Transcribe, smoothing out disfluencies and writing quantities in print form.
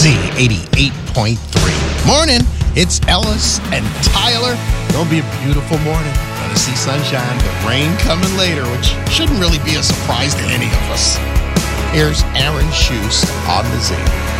Z88.3. Morning, it's Ellis and Tyler. It'll be a beautiful morning. Gonna see sunshine, but rain coming later, which shouldn't really be a surprise to any of us. Here's Aaron Schust on the Z.